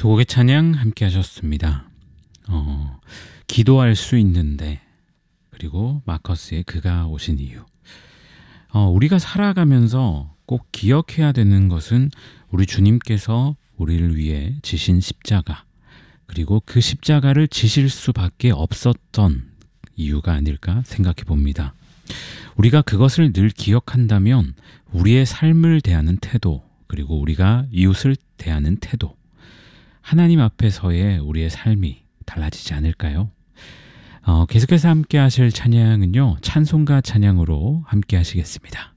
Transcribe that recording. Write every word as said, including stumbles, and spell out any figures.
두 곡의 찬양 함께 하셨습니다. 어, 기도할 수 있는데, 그리고 마커스의 그가 오신 이유. 어, 우리가 살아가면서 꼭 기억해야 되는 것은 우리 주님께서 우리를 위해 지신 십자가, 그리고 그 십자가를 지실 수밖에 없었던 이유가 아닐까 생각해 봅니다. 우리가 그것을 늘 기억한다면 우리의 삶을 대하는 태도, 그리고 우리가 이웃을 대하는 태도, 하나님 앞에서의 우리의 삶이 달라지지 않을까요? 어, 계속해서 함께 하실 찬양은요, 찬송가 찬양으로 함께 하시겠습니다.